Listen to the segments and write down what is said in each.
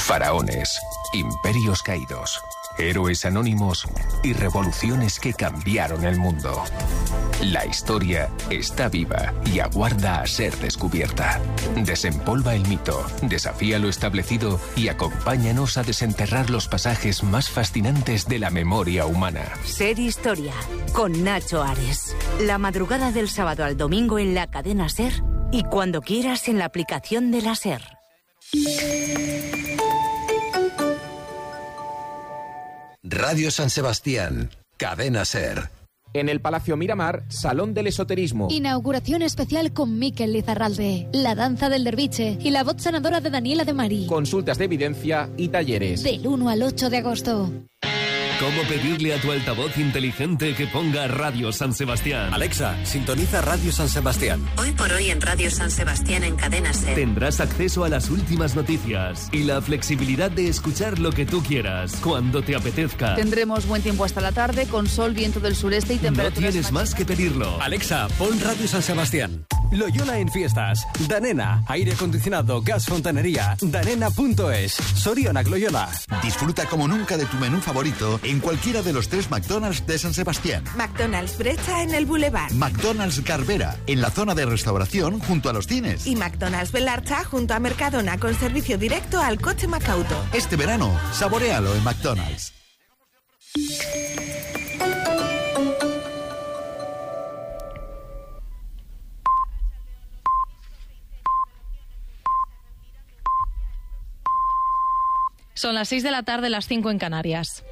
Faraones, imperios caídos, héroes anónimos y revoluciones que cambiaron el mundo. La historia está viva y aguarda a ser descubierta. Desempolva el mito, desafía lo establecido y acompáñanos a desenterrar los pasajes más fascinantes de la memoria humana. Ser Historia, con Nacho Ares. La madrugada del sábado al domingo en la cadena SER y cuando quieras en la aplicación de la SER. Radio San Sebastián, cadena SER. En el Palacio Miramar, Salón del Esoterismo. Inauguración especial con Miquel Lizarralde, la danza del derviche y la voz sanadora de Daniela de Mari. Consultas de evidencia y talleres. Del 1 al 8 de agosto. ¿Cómo pedirle a tu altavoz inteligente que ponga Radio San Sebastián? Alexa, sintoniza Radio San Sebastián. Hoy por hoy en Radio San Sebastián en cadena SER. Tendrás acceso a las últimas noticias y la flexibilidad de escuchar lo que tú quieras, cuando te apetezca. Tendremos buen tiempo hasta la tarde, con sol, viento del sureste y temperaturas... No tienes más que pedirlo. Alexa, pon Radio San Sebastián. Loyola en fiestas. Danena, aire acondicionado, gas fontanería. Danena.es. Sorionak Loyola. Disfruta como nunca de tu menú favorito en cualquiera de los 3 McDonald's de San Sebastián. McDonald's Brecha en el Boulevard. McDonald's Garbera, en la zona de restauración junto a los cines. Y McDonald's Belarcha junto a Mercadona con servicio directo al coche Macauto. Este verano, saboréalo en McDonald's. Son las 6 de la tarde, las 5 en Canarias.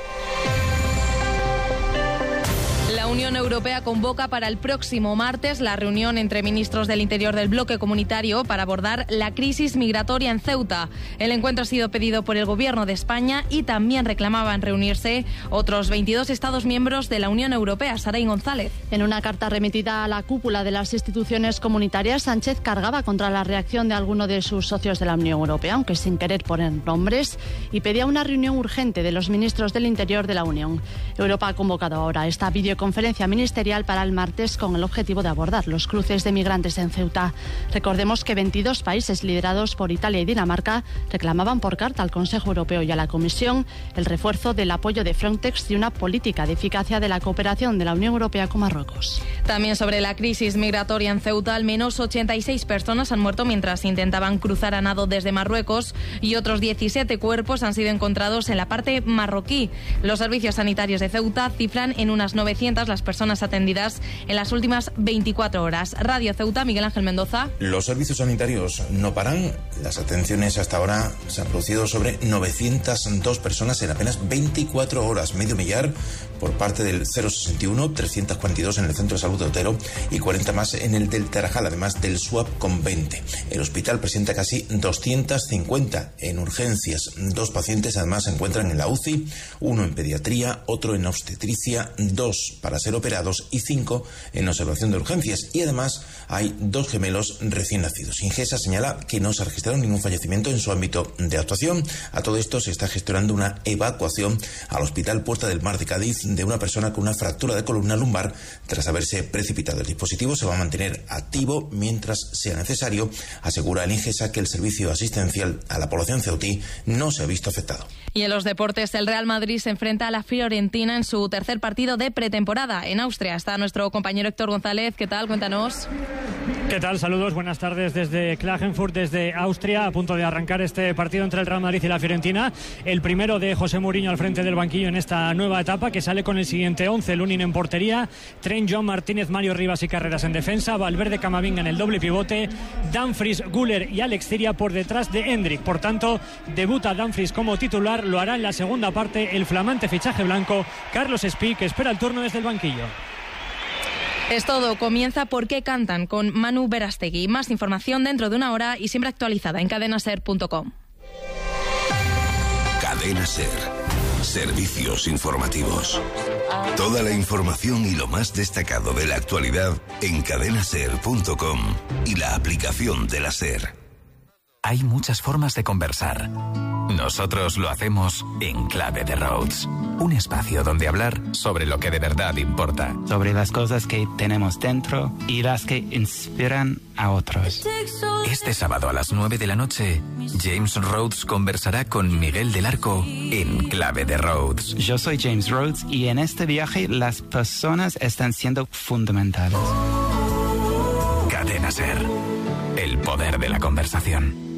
La Unión Europea convoca para el próximo martes la reunión entre ministros del Interior del bloque comunitario para abordar la crisis migratoria en Ceuta. El encuentro ha sido pedido por el Gobierno de España y también reclamaban reunirse otros 22 Estados miembros de la Unión Europea. Saray González. En una carta remitida a la cúpula de las instituciones comunitarias, Sánchez cargaba contra la reacción de alguno de sus socios de la Unión Europea, aunque sin querer poner nombres, y pedía una reunión urgente de los ministros del Interior de la Unión. Europa ha convocado ahora esta videoconferencia ministerial para el martes con el objetivo de abordar los cruces de migrantes en Ceuta. Recordemos que 22 países liderados por Italia y Dinamarca reclamaban por carta al Consejo Europeo y a la Comisión el refuerzo del apoyo de Frontex y una política de eficacia de la cooperación de la Unión Europea con Marruecos. También sobre la crisis migratoria en Ceuta, al menos 86 personas han muerto mientras intentaban cruzar a nado desde Marruecos y otros 17 cuerpos han sido encontrados en la parte marroquí. Los servicios sanitarios de Ceuta cifran en unas 900 las personas atendidas en las últimas 24 horas. Radio Ceuta, Miguel Ángel Mendoza. Los servicios sanitarios no paran. Las atenciones hasta ahora se han producido sobre 902 personas en apenas 24 horas, medio millar por parte del 061, 342 en el Centro de Salud de Otero y 40 más en el del Tarajal, además del SWAP con 20. El hospital presenta casi 250 en urgencias. 2 pacientes además se encuentran en la UCI, 1 en pediatría, otro en obstetricia, 2 para ser operados y 5 en observación de urgencias. Y además hay 2 gemelos recién nacidos. Ingesa señala que no se ha registrado ningún fallecimiento en su ámbito de actuación. A todo esto se está gestionando una evacuación al Hospital Puerta del Mar de Cádiz de una persona con una fractura de columna lumbar tras haberse precipitado. El dispositivo se va a mantener activo mientras sea necesario. Asegura el Ingesa que el servicio asistencial a la población ceutí no se ha visto afectado. Y en los deportes, el Real Madrid se enfrenta a la Fiorentina en su tercer partido de pretemporada en Austria. Está nuestro compañero Héctor González. ¿Qué tal? Cuéntanos. ¿Qué tal? Saludos, buenas tardes desde Klagenfurt, desde Austria, a punto de arrancar este partido entre el Real Madrid y la Fiorentina. El primero de José Mourinho al frente del banquillo en esta nueva etapa, que sale con el siguiente 11. Lunin en portería, Trent, Joan Martínez, Mario Rivas y Carreras en defensa, Valverde, Camavinga en el doble pivote, Dumfries, Güler y Alex Ciria por detrás de Hendrik. Por tanto, debuta Dumfries como titular, lo hará en la segunda parte el flamante fichaje blanco Carlos Espí, que espera el turno desde el banquillo. Es todo. Comienza ¿Por qué cantan? Con Manu Berastegui. Más información dentro de una hora y siempre actualizada en cadenaser.com. Cadena Ser. Servicios informativos. Toda la información y lo más destacado de la actualidad en cadenaser.com y la aplicación de la SER. Hay muchas formas de conversar. Nosotros lo hacemos en Clave de Rhodes. Un espacio donde hablar sobre lo que de verdad importa. Sobre las cosas que tenemos dentro y las que inspiran a otros. Este sábado a las 9 de la noche, James Rhodes conversará con Miguel del Arco en Clave de Rhodes. Yo soy James Rhodes y en este viaje las personas están siendo fundamentales. Cadena SER. El poder de la conversación.